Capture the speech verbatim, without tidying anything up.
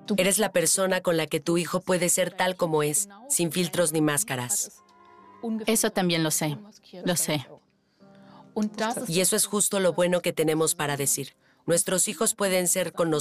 Eres la persona con la que tu hijo puede ser tal como es, sin filtros ni máscaras. Eso también lo sé, lo sé. Y eso es justo lo bueno que tenemos para decir. Nuestros hijos pueden ser con nosotros